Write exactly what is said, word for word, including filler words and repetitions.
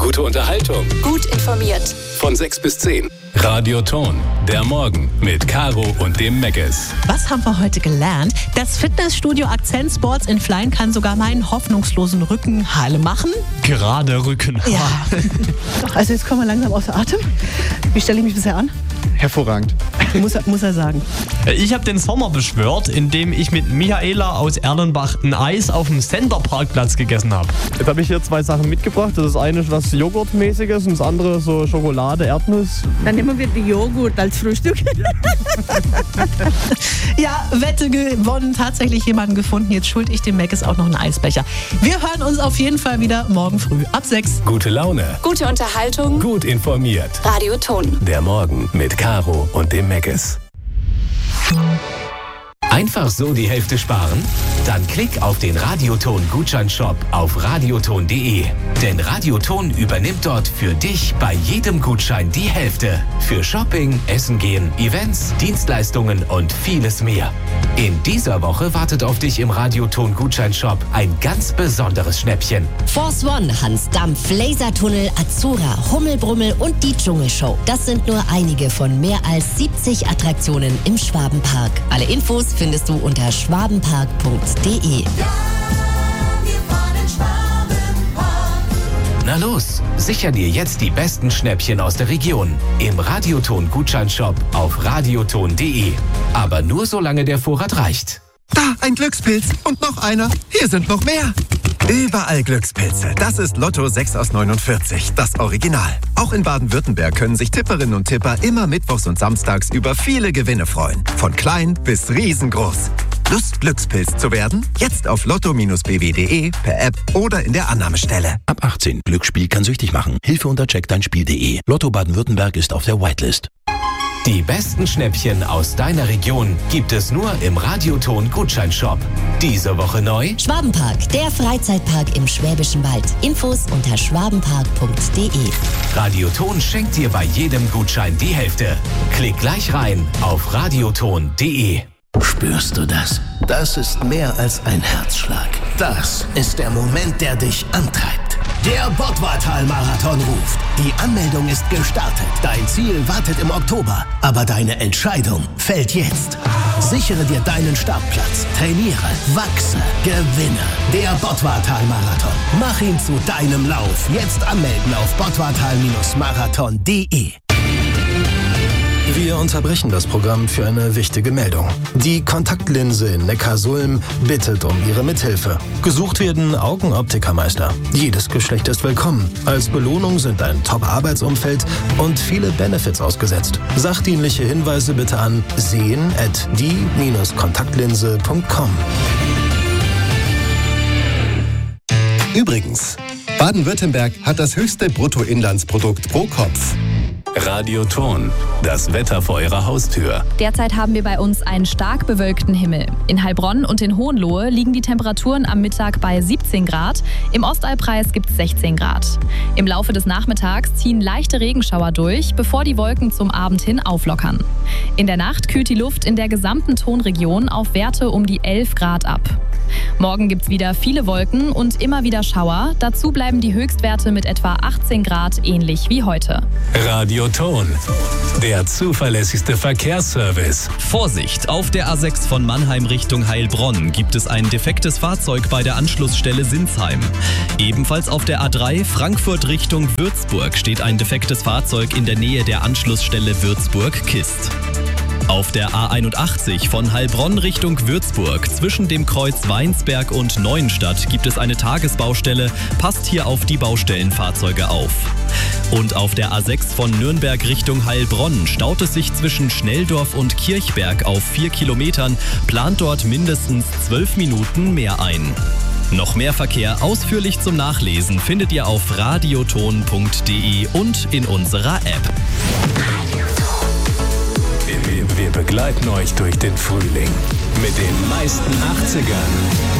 Gute Unterhaltung. Gut informiert. Von sechs bis zehn. Radioton, der Morgen mit Caro und dem Megges. Was haben wir heute gelernt? Das Fitnessstudio Akzent Sports in Flein kann sogar meinen hoffnungslosen Rücken heile machen. Gerade Rücken. Ja. Also jetzt kommen wir langsam außer Atem. Wie stelle ich mich bisher an? Hervorragend. Muss er, muss er sagen. Ich habe den Sommer beschwört, indem ich mit Michaela aus Erlenbach ein Eis auf dem Center-Parkplatz gegessen habe. Jetzt habe ich hier zwei Sachen mitgebracht. Das eine ist was Joghurtmäßiges und das andere so Schokolade, Erdnuss. Dann nehmen wir die Joghurt als Frühstück. Ja, Wette gewonnen. Tatsächlich jemanden gefunden. Jetzt schuld ich dem Megges auch noch einen Eisbecher. Wir hören uns auf jeden Fall wieder morgen früh ab sechs. Gute Laune. Gute Unterhaltung. Gut informiert. Radioton. Der Morgen mit Caro und dem Megges. Einfach so die Hälfte sparen? Dann klick auf den Radioton-Gutscheinshop auf radioton punkt de. Denn Radioton übernimmt dort für dich bei jedem Gutschein die Hälfte. Für Shopping, Essen gehen, Events, Dienstleistungen und vieles mehr. In dieser Woche wartet auf dich im Radioton-Gutscheinshop ein ganz besonderes Schnäppchen. Force One, Hans Dampf, Lasertunnel, Azura, Hummelbrummel und die Dschungelshow. Das sind nur einige von mehr als siebzig Attraktionen im Schwabenpark. Alle Infos findest du unter schwabenpark punkt de. Na los, sicher dir jetzt die besten Schnäppchen aus der Region im Radioton-Gutscheinshop auf radioton punkt de. Aber nur solange der Vorrat reicht. Da, ein Glückspilz und noch einer. Hier sind noch mehr. Überall Glückspilze. Das ist Lotto sechs aus neunundvierzig, das Original. Auch in Baden-Württemberg können sich Tipperinnen und Tipper immer mittwochs und samstags über viele Gewinne freuen. Von klein bis riesengroß. Lust, Glückspilz zu werden? Jetzt auf lotto b w punkt de, per App oder in der Annahmestelle. Ab achtzehn. Glücksspiel kann süchtig machen. Hilfe unter check dein spiel punkt de. Lotto Baden-Württemberg ist auf der Whitelist. Die besten Schnäppchen aus deiner Region gibt es nur im Radioton-Gutscheinshop. Diese Woche neu: Schwabenpark, der Freizeitpark im Schwäbischen Wald. Infos unter schwabenpark punkt de. Radioton schenkt dir bei jedem Gutschein die Hälfte. Klick gleich rein auf radioton punkt de. Spürst du das? Das ist mehr als ein Herzschlag. Das ist der Moment, der dich antreibt. Der Bottwartal-Marathon ruft. Die Anmeldung ist gestartet. Dein Ziel wartet im Oktober. Aber deine Entscheidung fällt jetzt. Sichere dir deinen Startplatz. Trainiere, wachse, gewinne. Der Bottwartal-Marathon. Mach ihn zu deinem Lauf. Jetzt anmelden auf bottwartal marathon punkt de. Wir unterbrechen das Programm für eine wichtige Meldung. Die Kontaktlinse in Neckarsulm bittet um Ihre Mithilfe. Gesucht werden Augenoptikermeister. Jedes Geschlecht ist willkommen. Als Belohnung sind ein Top-Arbeitsumfeld und viele Benefits ausgesetzt. Sachdienliche Hinweise bitte an sehen at die kontaktlinse punkt com. Übrigens, Baden-Württemberg hat das höchste Bruttoinlandsprodukt pro Kopf. Radioton, das Wetter vor eurer Haustür. Derzeit haben wir bei uns einen stark bewölkten Himmel. In Heilbronn und in Hohenlohe liegen die Temperaturen am Mittag bei siebzehn Grad. Im Ostallpreis gibt es sechzehn Grad. Im Laufe des Nachmittags ziehen leichte Regenschauer durch, bevor die Wolken zum Abend hin auflockern. In der Nacht kühlt die Luft in der gesamten Tonregion auf Werte um die elf Grad ab. Morgen gibt es wieder viele Wolken und immer wieder Schauer. Dazu bleiben die Höchstwerte mit etwa achtzehn Grad ähnlich wie heute. Radioton, der zuverlässigste Verkehrsservice. Vorsicht! Auf der A sechs von Mannheim Richtung Heilbronn gibt es ein defektes Fahrzeug bei der Anschlussstelle Sinsheim. Ebenfalls auf der A drei Frankfurt Richtung Würzburg steht ein defektes Fahrzeug in der Nähe der Anschlussstelle Würzburg-Kist. Auf der A einundachtzig von Heilbronn Richtung Würzburg zwischen dem Kreuz Weinsberg und Neuenstadt gibt es eine Tagesbaustelle. Passt hier auf die Baustellenfahrzeuge auf. Und auf der A sechs von Nürnberg Richtung Heilbronn staut es sich zwischen Schnelldorf und Kirchberg auf vier Kilometern. Plant dort mindestens zwölf Minuten mehr ein. Noch mehr Verkehr ausführlich zum Nachlesen findet ihr auf radioton punkt de und in unserer App. Wir begleiten euch durch den Frühling mit den meisten achtzigern